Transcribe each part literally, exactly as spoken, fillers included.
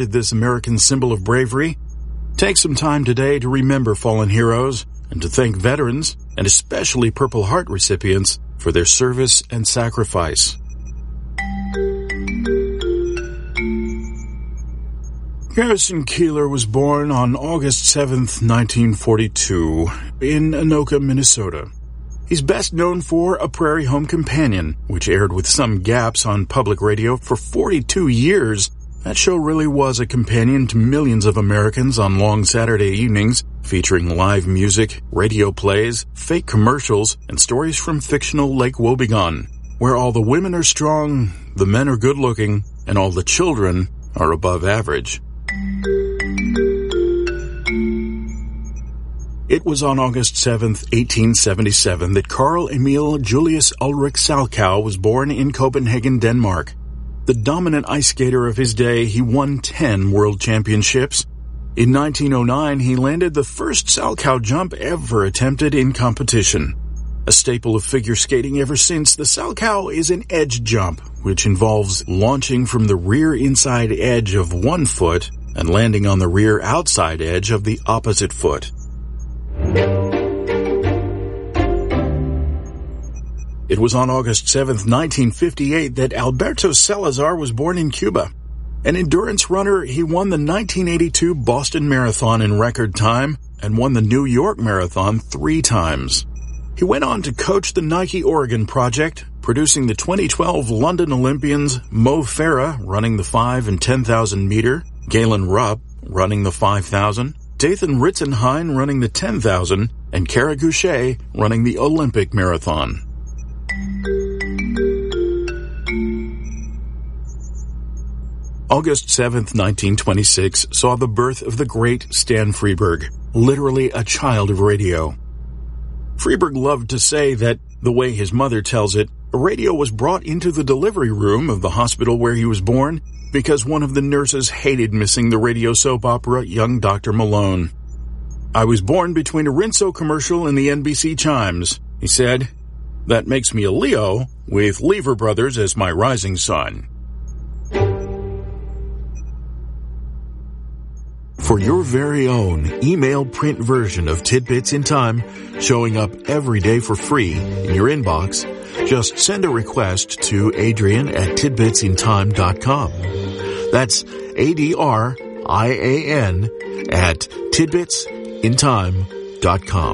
this American symbol of bravery. Take some time today to remember fallen heroes and to thank veterans, and especially Purple Heart recipients, for their service and sacrifice. Garrison Keillor was born on August seventh, nineteen forty-two, in Anoka, Minnesota. He's best known for A Prairie Home Companion, which aired with some gaps on public radio for forty-two years. That show really was a companion to millions of Americans on long Saturday evenings, featuring live music, radio plays, fake commercials, and stories from fictional Lake Wobegon, where all the women are strong, the men are good-looking, and all the children are above average. It was on August seventh, eighteen seventy-seven, that Carl Emil Julius Ulrich Salchow was born in Copenhagen, Denmark. The dominant ice skater of his day, he won ten world championships. In nineteen oh nine, he landed the first Salchow jump ever attempted in competition. A staple of figure skating ever since, the Salchow is an edge jump, which involves launching from the rear inside edge of one foot and landing on the rear outside edge of the opposite foot. It was on August seventh, nineteen fifty-eight, that Alberto Salazar was born in Cuba. An endurance runner, he won the nineteen eighty-two Boston Marathon in record time and won the New York Marathon three times. He went on to coach the Nike Oregon Project, producing the twenty twelve London Olympians Mo Farah running the five and ten thousand meter, Galen Rupp running the five thousand, Dathan Ritzenhein running the ten thousand, and Kara Goucher running the Olympic Marathon. August seventh, nineteen twenty-six, saw the birth of the great Stan Freberg, literally a child of radio. Freberg loved to say that, the way his mother tells it, radio was brought into the delivery room of the hospital where he was born because one of the nurses hated missing the radio soap opera Young Doctor Malone. "I was born between a Rinso commercial and the N B C chimes," he said. "That makes me a Leo, with Lever Brothers as my rising sun." For your very own email print version of Tidbits in Time, showing up every day for free in your inbox, just send a request to Adrian at tidbits in time dot com. That's A D R I A N at tidbits in time dot com.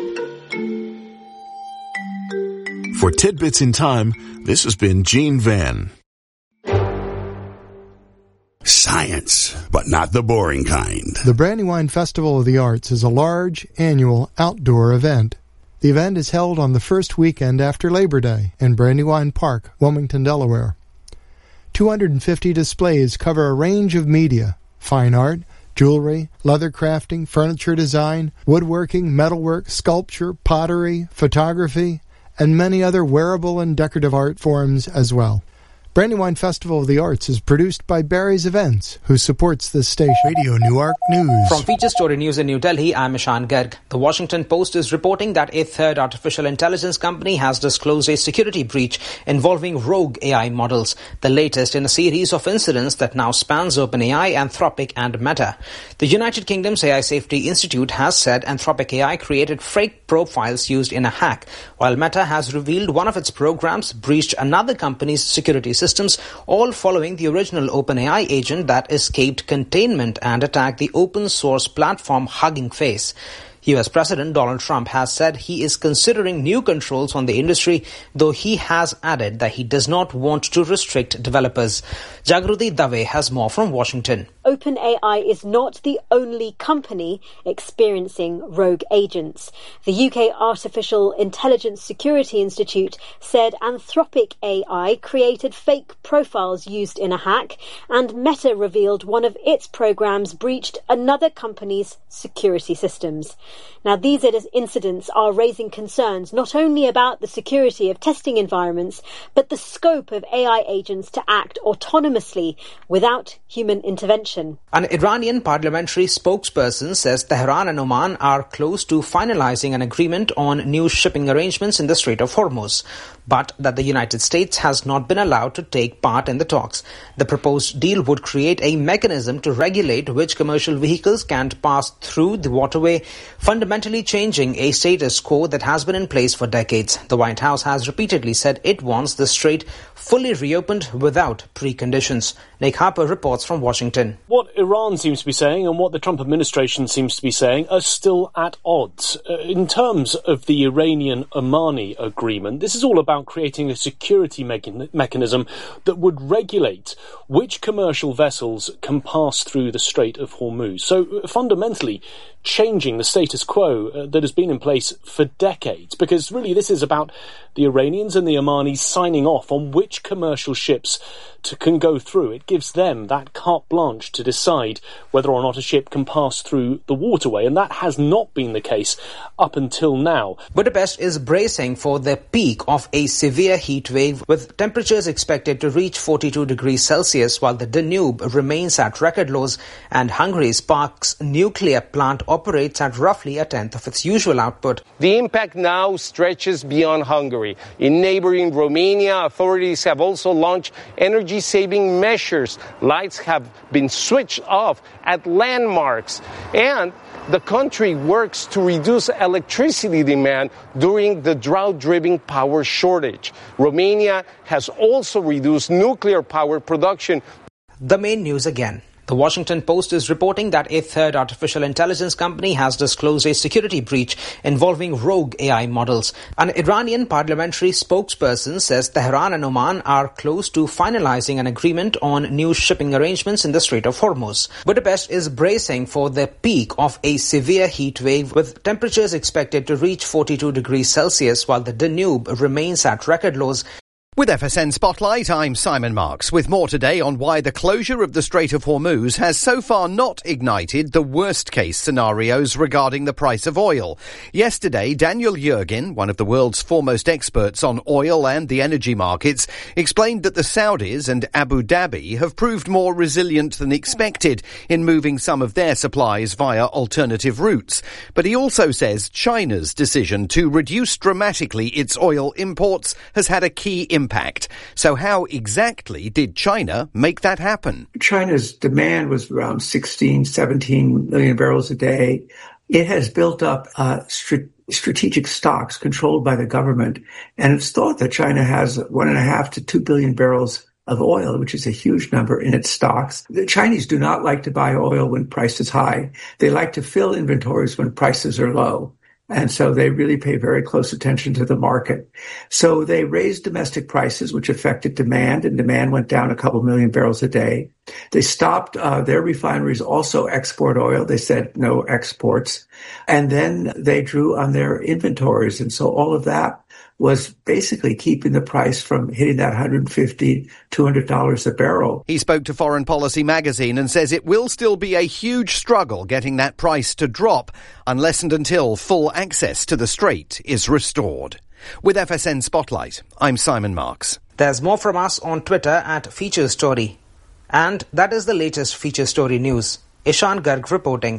For Tidbits in Time, this has been Gene Van. Science, but not the boring kind. The Brandywine Festival of the Arts is a large, annual, outdoor event. The event is held on the first weekend after Labor Day in Brandywine Park, Wilmington, Delaware. two hundred fifty displays cover a range of media: fine art, jewelry, leather crafting, furniture design, woodworking, metalwork, sculpture, pottery, photography, and many other wearable and decorative art forms as well. Brandywine Festival of the Arts is produced by Barry's Events, who supports this station. Radio Newark News. From Feature Story News in New Delhi, I'm Ishan Garg. The Washington Post is reporting that a third artificial intelligence company has disclosed a security breach involving rogue A I models, the latest in a series of incidents that now spans OpenAI, Anthropic, and Meta. The United Kingdom's A I Safety Institute has said Anthropic A I created fake profiles used in a hack, while Meta has revealed one of its programs breached another company's security system. Systems, all following the original OpenAI agent that escaped containment and attacked the open-source platform Hugging Face. U S President Donald Trump has said he is considering new controls on the industry, though he has added that he does not want to restrict developers. Jagruti Dave has more from Washington. OpenAI is not the only company experiencing rogue agents. The U K Artificial Intelligence Security Institute said Anthropic A I created fake profiles used in a hack, and Meta revealed one of its programs breached another company's security systems. Now, these incidents are raising concerns not only about the security of testing environments, but the scope of A I agents to act autonomously without human intervention. An Iranian parliamentary spokesperson says Tehran and Oman are close to finalizing an agreement on new shipping arrangements in the Strait of Hormuz, but that the United States has not been allowed to take part in the talks. The proposed deal would create a mechanism to regulate which commercial vehicles can pass through the waterway, fundamentally changing a status quo that has been in place for decades. The White House has repeatedly said it wants the strait fully reopened without preconditions. Nick Harper reports from Washington. What Iran seems to be saying and what the Trump administration seems to be saying are still at odds. Uh, in terms of the Iranian-Omani agreement, this is all about creating a security me- mechanism that would regulate which commercial vessels can pass through the Strait of Hormuz. So uh, fundamentally changing the status quo uh, that has been in place for decades, because really this is about the Iranians and the Omanis signing off on which commercial ships to, can go through. It gives them that carte blanche to decide whether or not a ship can pass through the waterway, and that has not been the case up until now. Budapest is bracing for the peak of a severe heat wave, with temperatures expected to reach forty-two degrees Celsius, while the Danube remains at record lows and Hungary's Parks nuclear plant operates at roughly a tenth of its usual output. The impact now stretches beyond Hungary. In neighboring Romania, authorities have also launched energy-saving measures. Lights have been switched off at landmarks, and the country works to reduce electricity demand during the drought-driven power shortage. Romania has also reduced nuclear power production. The main news again. The Washington Post is reporting that a third artificial intelligence company has disclosed a security breach involving rogue A I models. An Iranian parliamentary spokesperson says Tehran and Oman are close to finalizing an agreement on new shipping arrangements in the Strait of Hormuz. Budapest is bracing for the peak of a severe heat wave, with temperatures expected to reach forty-two degrees Celsius, while the Danube remains at record lows. With F S N Spotlight, I'm Simon Marks, with more today on why the closure of the Strait of Hormuz has so far not ignited the worst-case scenarios regarding the price of oil. Yesterday, Daniel Yergin, one of the world's foremost experts on oil and the energy markets, explained that the Saudis and Abu Dhabi have proved more resilient than expected in moving some of their supplies via alternative routes. But he also says China's decision to reduce dramatically its oil imports has had a key impact. Impact. So how exactly did China make that happen? China's demand was around sixteen, seventeen million barrels a day. It has built up uh, st- strategic stocks controlled by the government, and it's thought that China has one and a half to two billion barrels of oil, which is a huge number in its stocks. The Chinese do not like to buy oil when price is high. They like to fill inventories when prices are low. And so they really pay very close attention to the market. So they raised domestic prices, which affected demand, and demand went down a couple million barrels a day. They stopped uh, their refineries also export oil. They said no exports. And then they drew on their inventories. And so all of that was basically keeping the price from hitting that one hundred fifty dollars, two hundred dollars a barrel. He spoke to Foreign Policy magazine and says it will still be a huge struggle getting that price to drop unless and until full access to the strait is restored. With F S N Spotlight, I'm Simon Marks. There's more from us on Twitter at Feature Story. And that is the latest Feature Story news. Ishan Garg reporting.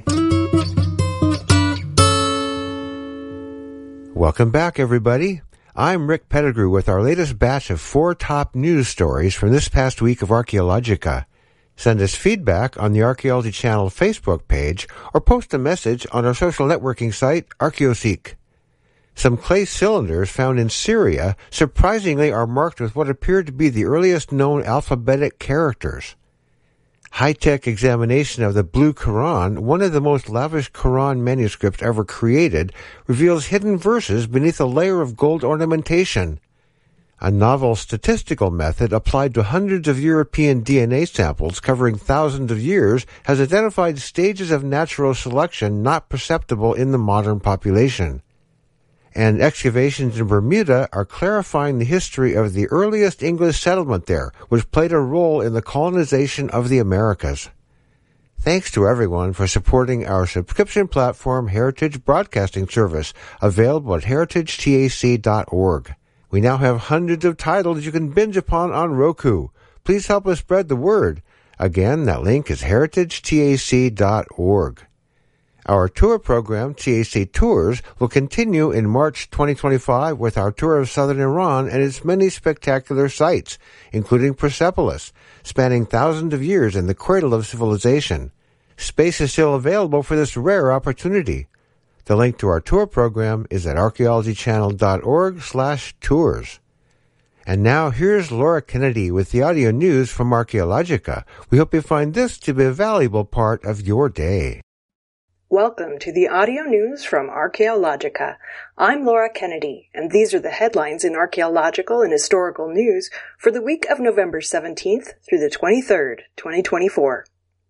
Welcome back, everybody. I'm Rick Pettigrew with our latest batch of four top news stories from this past week of Archaeologica. Send us feedback on the Archaeology Channel Facebook page or post a message on our social networking site, Archaeoseek. Some clay cylinders found in Syria surprisingly are marked with what appear to be the earliest known alphabetic characters. High-tech examination of the Blue Quran, one of the most lavish Quran manuscripts ever created, reveals hidden verses beneath a layer of gold ornamentation. A novel statistical method applied to hundreds of European D N A samples covering thousands of years has identified stages of natural selection not perceptible in the modern population. And excavations in Bermuda are clarifying the history of the earliest English settlement there, which played a role in the colonization of the Americas. Thanks to everyone for supporting our subscription platform Heritage Broadcasting Service, available at heritage tac dot org. We now have hundreds of titles you can binge upon on Roku. Please help us spread the word. Again, that link is heritage tac dot org. Our tour program, T A C Tours, will continue in March twenty twenty-five with our tour of southern Iran and its many spectacular sites, including Persepolis, spanning thousands of years in the cradle of civilization. Space is still available for this rare opportunity. The link to our tour program is at archaeology channel dot org slash tours. And now here's Laura Kennedy with the audio news from Archaeologica. We hope you find this to be a valuable part of your day. Welcome to the audio news from Archaeologica. I'm Laura Kennedy, and these are the headlines in archaeological and historical news for the week of November seventeenth through the twenty-third, twenty twenty-four.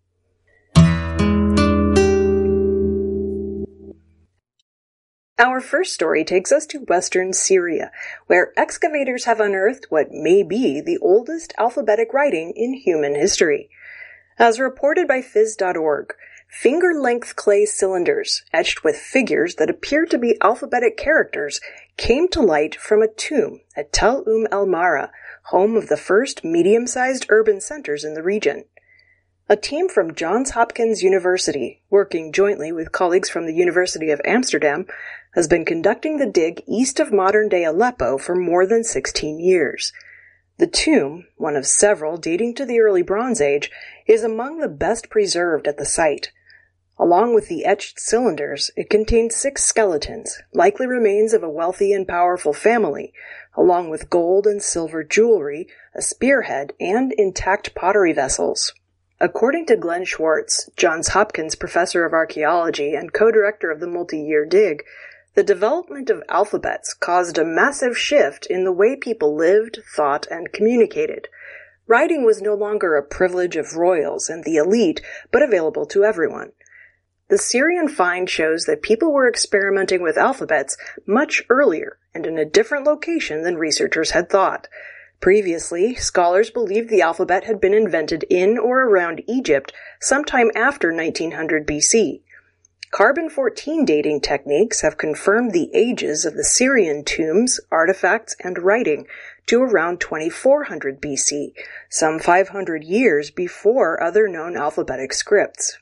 Our first story takes us to western Syria, where excavators have unearthed what may be the oldest alphabetic writing in human history. As reported by phys dot org, finger-length clay cylinders, etched with figures that appear to be alphabetic characters, came to light from a tomb at Tel Umm el-Mara, home of the first medium-sized urban centers in the region. A team from Johns Hopkins University, working jointly with colleagues from the University of Amsterdam, has been conducting the dig east of modern-day Aleppo for more than sixteen years. The tomb, one of several dating to the early Bronze Age, is among the best preserved at the site. Along with the etched cylinders, it contains six skeletons, likely remains of a wealthy and powerful family, along with gold and silver jewelry, a spearhead, and intact pottery vessels. According to Glenn Schwartz, Johns Hopkins professor of archaeology and co-director of the multi-year dig, the development of alphabets caused a massive shift in the way people lived, thought, and communicated. Writing was no longer a privilege of royals and the elite, but available to everyone. The Syrian find shows that people were experimenting with alphabets much earlier and in a different location than researchers had thought. Previously, scholars believed the alphabet had been invented in or around Egypt sometime after nineteen hundred B C. carbon fourteen dating techniques have confirmed the ages of the Syrian tombs, artifacts, and writing to around twenty-four hundred B C, some five hundred years before other known alphabetic scripts.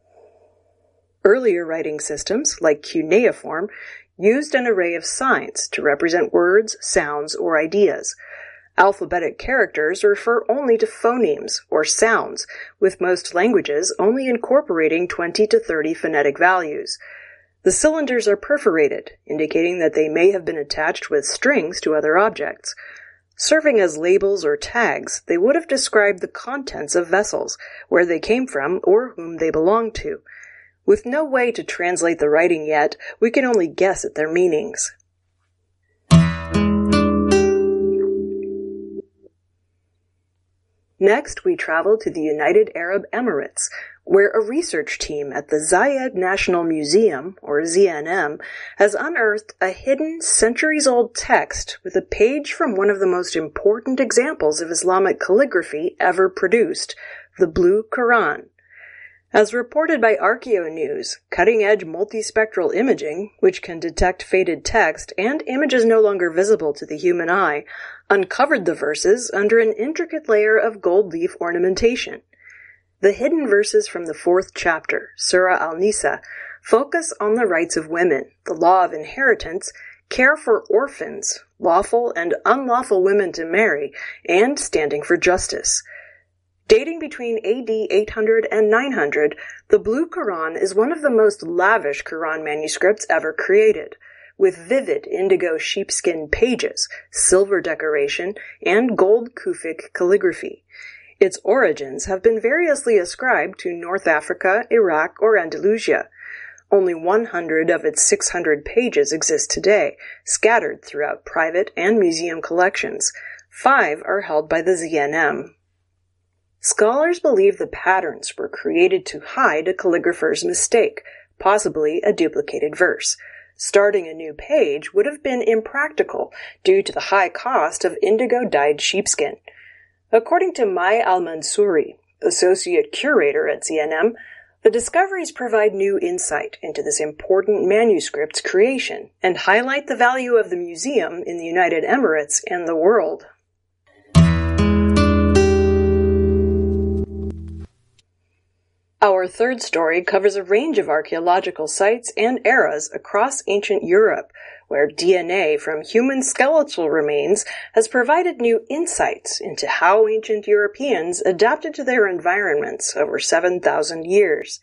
Earlier writing systems, like cuneiform, used an array of signs to represent words, sounds, or ideas. Alphabetic characters refer only to phonemes, or sounds, with most languages only incorporating twenty to thirty phonetic values. The cylinders are perforated, indicating that they may have been attached with strings to other objects. Serving as labels or tags, they would have described the contents of vessels, where they came from, or whom they belonged to. With no way to translate the writing yet, we can only guess at their meanings. Next, we travel to the United Arab Emirates, where a research team at the Zayed National Museum, or Z N M, has unearthed a hidden centuries-old text with a page from one of the most important examples of Islamic calligraphy ever produced, the Blue Quran. As reported by ArchaeoNews, cutting-edge multispectral imaging, which can detect faded text and images no longer visible to the human eye, uncovered the verses under an intricate layer of gold leaf ornamentation. The hidden verses from the fourth chapter, Surah Al-Nisa, focus on the rights of women, the law of inheritance, care for orphans, lawful and unlawful women to marry, and standing for justice. Dating between A D eight hundred and nine hundred, the Blue Quran is one of the most lavish Quran manuscripts ever created, with vivid indigo sheepskin pages, silver decoration, and gold Kufic calligraphy. Its origins have been variously ascribed to North Africa, Iraq, or Andalusia. Only one hundred of its six hundred pages exist today, scattered throughout private and museum collections. Five are held by the Z N M. Scholars believe the patterns were created to hide a calligrapher's mistake, possibly a duplicated verse. Starting a new page would have been impractical due to the high cost of indigo-dyed sheepskin. According to Mai al-Mansouri, Associate Curator at C N M, the discoveries provide new insight into this important manuscript's creation and highlight the value of the museum in the United Emirates and the world. Our third story covers a range of archaeological sites and eras across ancient Europe, where D N A from human skeletal remains has provided new insights into how ancient Europeans adapted to their environments over seven thousand years.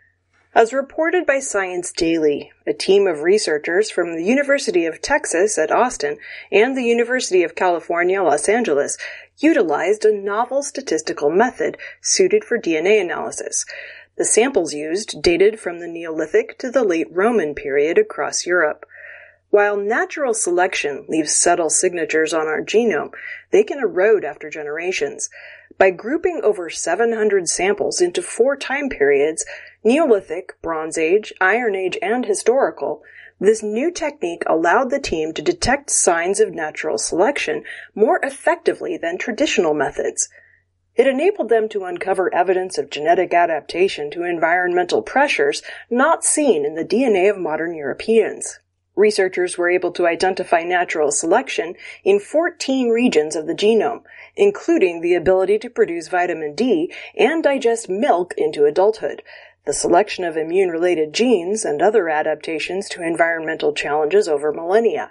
As reported by Science Daily, a team of researchers from the University of Texas at Austin and the University of California, Los Angeles, utilized a novel statistical method suited for D N A analysis. The samples used dated from the Neolithic to the late Roman period across Europe. While natural selection leaves subtle signatures on our genome, they can erode after generations. By grouping over seven hundred samples into four time periods, Neolithic, Bronze Age, Iron Age, and Historical, this new technique allowed the team to detect signs of natural selection more effectively than traditional methods. It enabled them to uncover evidence of genetic adaptation to environmental pressures not seen in the D N A of modern Europeans. Researchers were able to identify natural selection in fourteen regions of the genome, including the ability to produce vitamin D and digest milk into adulthood, the selection of immune-related genes, and other adaptations to environmental challenges over millennia.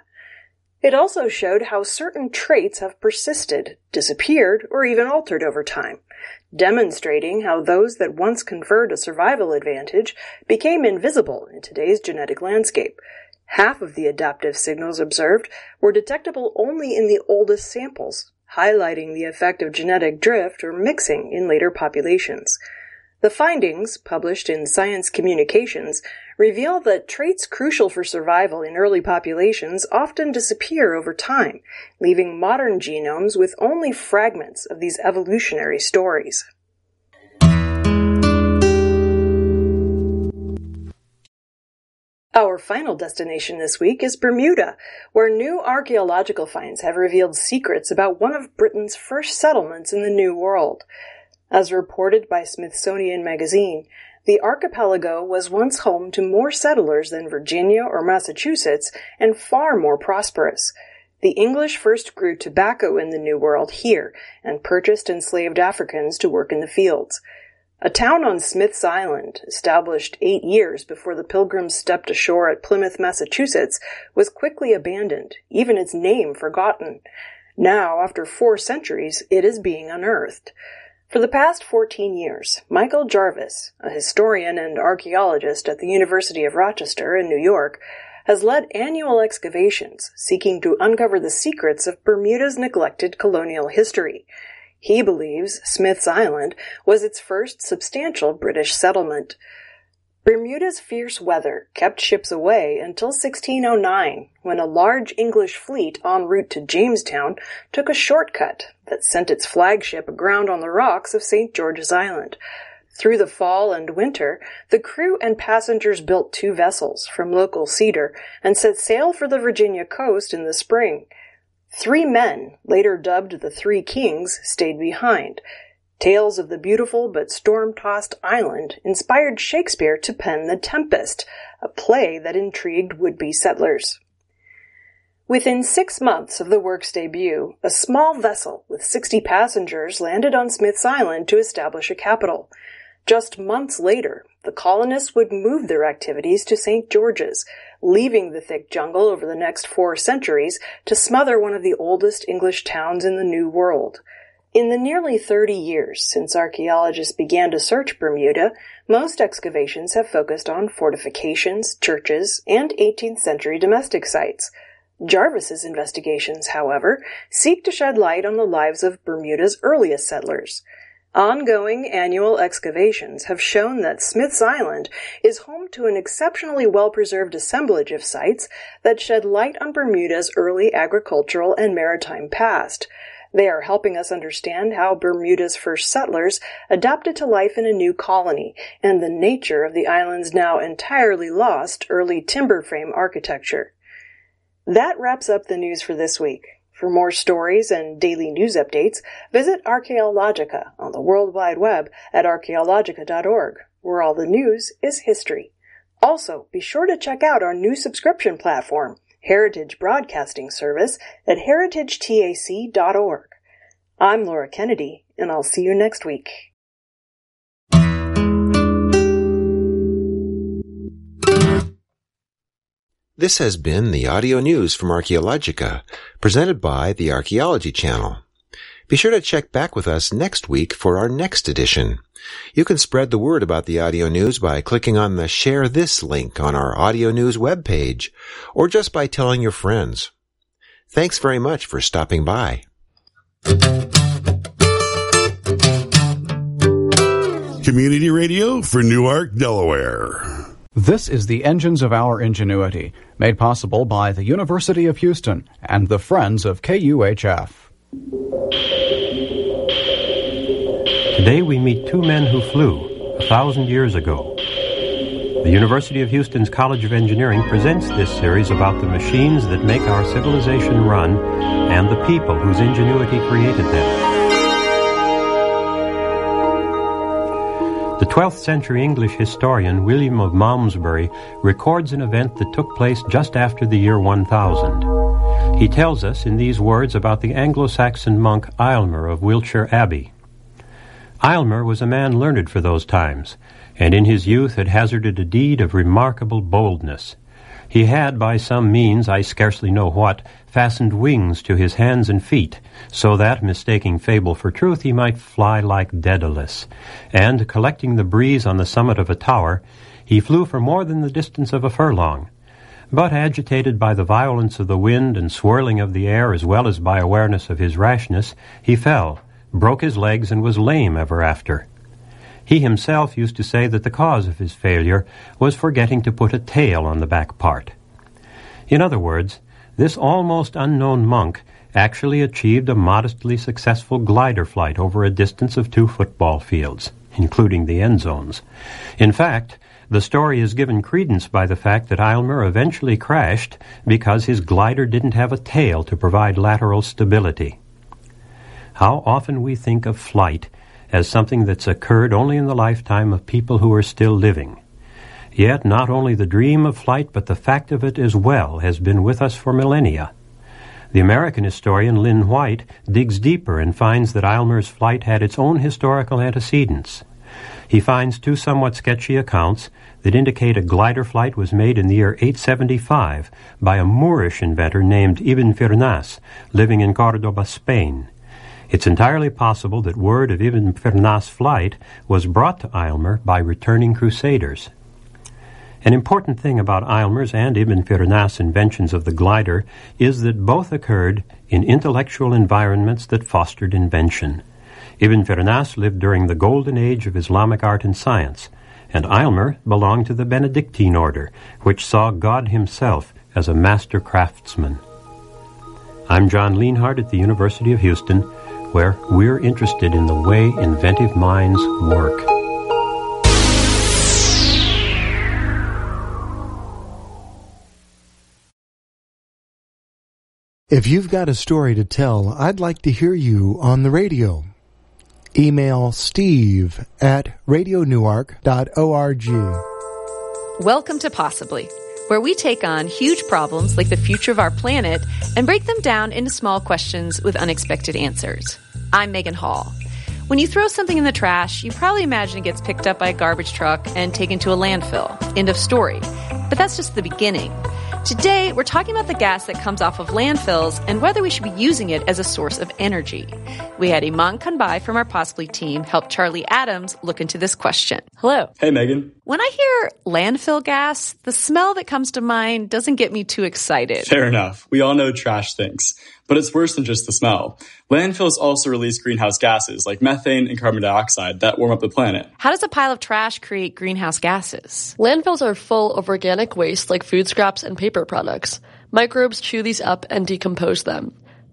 It also showed how certain traits have persisted, disappeared, or even altered over time, demonstrating how those that once conferred a survival advantage became invisible in today's genetic landscape. Half of the adaptive signals observed were detectable only in the oldest samples, highlighting the effect of genetic drift or mixing in later populations. The findings, published in Science Communications, reveal that traits crucial for survival in early populations often disappear over time, leaving modern genomes with only fragments of these evolutionary stories. Our final destination this week is Bermuda, where new archaeological finds have revealed secrets about one of Britain's first settlements in the New World. As reported by Smithsonian Magazine, the archipelago was once home to more settlers than Virginia or Massachusetts and far more prosperous. The English first grew tobacco in the New World here and purchased enslaved Africans to work in the fields. A town on Smith's Island, established eight years before the Pilgrims stepped ashore at Plymouth, Massachusetts, was quickly abandoned, even its name forgotten. Now, after four centuries, it is being unearthed. For the past fourteen years, Michael Jarvis, a historian and archaeologist at the University of Rochester in New York, has led annual excavations seeking to uncover the secrets of Bermuda's neglected colonial history. He believes Smith's Island was its first substantial British settlement. Bermuda's fierce weather kept ships away until sixteen oh nine, when a large English fleet en route to Jamestown took a shortcut that sent its flagship aground on the rocks of Saint George's Island. Through the fall and winter, the crew and passengers built two vessels from local cedar and set sail for the Virginia coast in the spring. Three men, later dubbed the Three Kings, stayed behind. Tales of the beautiful but storm-tossed island inspired Shakespeare to pen The Tempest, a play that intrigued would-be settlers. Within six months of the work's debut, a small vessel with sixty passengers landed on Smith's Island to establish a capital. Just months later, the colonists would move their activities to Saint George's, leaving the thick jungle over the next four centuries to smother one of the oldest English towns in the New World. In the nearly thirty years since archaeologists began to search Bermuda, most excavations have focused on fortifications, churches, and eighteenth century domestic sites. Jarvis's investigations, however, seek to shed light on the lives of Bermuda's earliest settlers. Ongoing annual excavations have shown that Smith's Island is home to an exceptionally well-preserved assemblage of sites that shed light on Bermuda's early agricultural and maritime past. They are helping us understand how Bermuda's first settlers adapted to life in a new colony and the nature of the island's now entirely lost early timber frame architecture. That wraps up the news for this week. For more stories and daily news updates, visit Archaeologica on the World Wide Web at archaeologica dot org, where all the news is history. Also, be sure to check out our new subscription platform, Heritage Broadcasting Service, at heritage tac dot org. I'm Laura Kennedy, and I'll see you next week. This has been the audio news from Archaeologica, presented by the Archaeology Channel. Be sure to check back with us next week for our next edition. You can spread the word about the audio news by clicking on the Share This link on our audio news webpage, or just by telling your friends. Thanks very much for stopping by. Community radio for Newark, Delaware. This is the Engines of Our Ingenuity, made possible by the University of Houston and the Friends of K U H F. Today we meet two men who flew a thousand years ago. The University of Houston's College of Engineering presents this series about the machines that make our civilization run and the people whose ingenuity created them. The twelfth century English historian William of Malmesbury records an event that took place just after the year one thousand. He tells us in these words about the Anglo-Saxon monk Aylmer of Wiltshire Abbey. Aylmer was a man learned for those times, and in his youth had hazarded a deed of remarkable boldness. He had, by some means, I scarcely know what, fastened wings to his hands and feet, so that, mistaking fable for truth, he might fly like Daedalus. And, collecting the breeze on the summit of a tower, he flew for more than the distance of a furlong. But, agitated by the violence of the wind and swirling of the air, as well as by awareness of his rashness, he fell, broke his legs, and was lame ever after. He himself used to say that the cause of his failure was forgetting to put a tail on the back part. In other words, this almost unknown monk actually achieved a modestly successful glider flight over a distance of two football fields, including the end zones. In fact, the story is given credence by the fact that Aylmer eventually crashed because his glider didn't have a tail to provide lateral stability. How often we think of flight as something that's occurred only in the lifetime of people who are still living. Yet not only the dream of flight, but the fact of it as well has been with us for millennia. The American historian Lynn White digs deeper and finds that Aylmer's flight had its own historical antecedents. He finds two somewhat sketchy accounts that indicate a glider flight was made in the year eight seventy-five by a Moorish inventor named Ibn Firnas, living in Cordoba, Spain. It's entirely possible that word of Ibn Firnas' flight was brought to Aylmer by returning crusaders. An important thing about Aylmer's and Ibn Firnas' inventions of the glider is that both occurred in intellectual environments that fostered invention. Ibn Firnas lived during the golden age of Islamic art and science, and Aylmer belonged to the Benedictine order, which saw God himself as a master craftsman. I'm John Lienhardt at the University of Houston, where we're interested in the way inventive minds work. If you've got a story to tell, I'd like to hear you on the radio. Email steve at radio newark dot org. Welcome to Possibly, where we take on huge problems like the future of our planet and break them down into small questions with unexpected answers. I'm Megan Hall. When you throw something in the trash, you probably imagine it gets picked up by a garbage truck and taken to a landfill. End of story. But that's just the beginning. Today, we're talking about the gas that comes off of landfills and whether we should be using it as a source of energy. We had Iman Kanbai from our Possibly team help Charlie Adams look into this question. Hello. Hey, Megan. When I hear landfill gas, the smell that comes to mind doesn't get me too excited. Fair enough. We all know trash stinks. But it's worse than just the smell. Landfills also release greenhouse gases like methane and carbon dioxide that warm up the planet. How does a pile of trash create greenhouse gases? Landfills are full of organic waste like food scraps and paper products. Microbes chew these up and decompose them.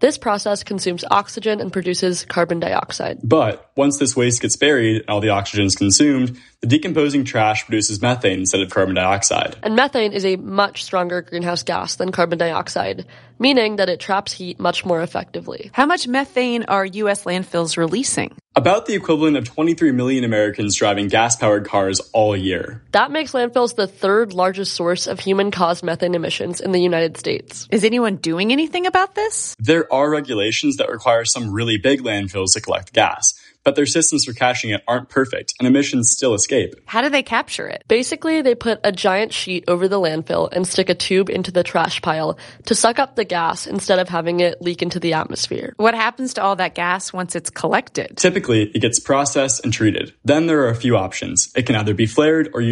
This process consumes oxygen and produces carbon dioxide. But once this waste gets buried and all the oxygen is consumed, the decomposing trash produces methane instead of carbon dioxide. And methane is a much stronger greenhouse gas than carbon dioxide, meaning that it traps heat much more effectively. How much methane are U S landfills releasing? About the equivalent of twenty-three million Americans driving gas-powered cars all year. That makes landfills the third largest source of human-caused methane emissions in the United States. Is anyone doing anything about this? There are regulations that require some really big landfills to collect gas, but their systems for caching it aren't perfect, and emissions still escape. How do they capture it? Basically, they put a giant sheet over the landfill and stick a tube into the trash pile to suck up the gas instead of having it leak into the atmosphere. What happens to all that gas once it's collected? Typically, it gets processed and treated. Then there are a few options. It can either be flared or used